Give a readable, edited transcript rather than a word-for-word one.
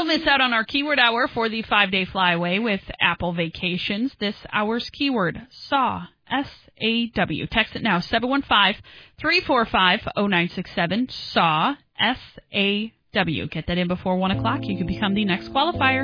Don't miss out on our keyword hour for the 5-day flyaway with Apple Vacations. This hour's keyword, SAW, SAW. Text it now, 715-345-0967, SAW, SAW. Get that in before 1 o'clock. You can become the next qualifier.